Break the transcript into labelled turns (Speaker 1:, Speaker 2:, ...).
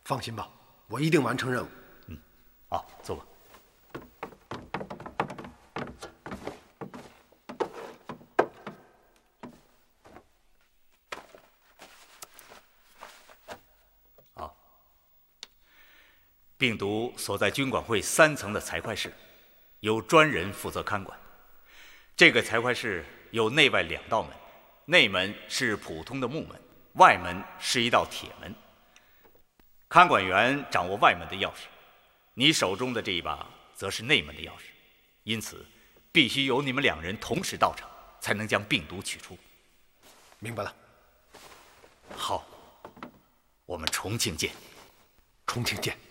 Speaker 1: 放心吧，我一定完成任务。
Speaker 2: 好，坐吧。病毒所在军管会3层的财会室，由专人负责看管。这个财会室有内外2道门，内门是普通的木门，外门是一道铁门。看管员掌握外门的钥匙，你手中的这一把则是内门的钥匙，因此必须由你们2人同时到场，才能将病毒取出。
Speaker 1: 明白了。
Speaker 2: 好，我们重庆见。
Speaker 1: 重庆见。